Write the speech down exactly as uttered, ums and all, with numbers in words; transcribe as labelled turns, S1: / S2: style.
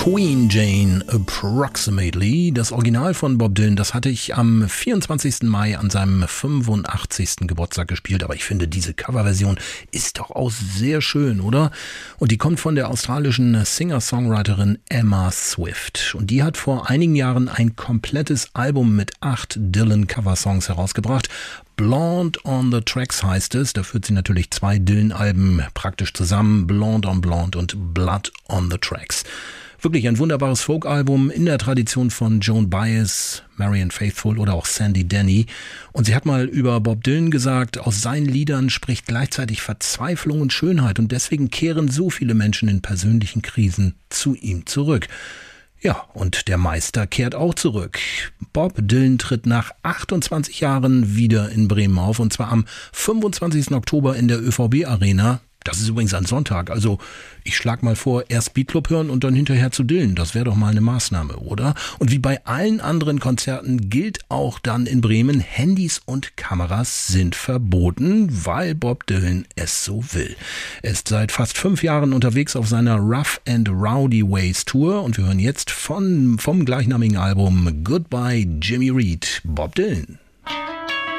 S1: Queen Jane Approximately, das Original von Bob Dylan, das hatte ich am vierundzwanzigsten Mai an seinem fünfundachtzigsten Geburtstag gespielt, aber ich finde, diese Coverversion ist doch auch sehr schön, oder? Und die kommt von der australischen Singer-Songwriterin Emma Swift und die hat vor einigen Jahren ein komplettes Album mit acht Dylan-Coversongs herausgebracht. Blonde on the Tracks heißt es, da führt sie natürlich zwei Dylan-Alben praktisch zusammen, Blonde on Blonde und Blood on the Tracks. Wirklich ein wunderbares Folk-Album in der Tradition von Joan Baez, Marianne Faithfull oder auch Sandy Denny. Und sie hat mal über Bob Dylan gesagt, aus seinen Liedern spricht gleichzeitig Verzweiflung und Schönheit und deswegen kehren so viele Menschen in persönlichen Krisen zu ihm zurück. Ja, und der Meister kehrt auch zurück. Bob Dylan tritt nach achtundzwanzig Jahren wieder in Bremen auf und zwar am fünfundzwanzigsten Oktober in der ÖVB Arena. Das ist übrigens ein Sonntag, also ich schlag mal vor, erst Beatclub hören und dann hinterher zu Dylan. Das wäre doch mal eine Maßnahme, oder? Und wie bei allen anderen Konzerten gilt auch dann in Bremen, Handys und Kameras sind verboten, weil Bob Dylan es so will. Er ist seit fast fünf Jahren unterwegs auf seiner Rough and Rowdy Ways Tour und wir hören jetzt von, vom gleichnamigen Album Goodbye Jimmy Reed, Bob Dylan.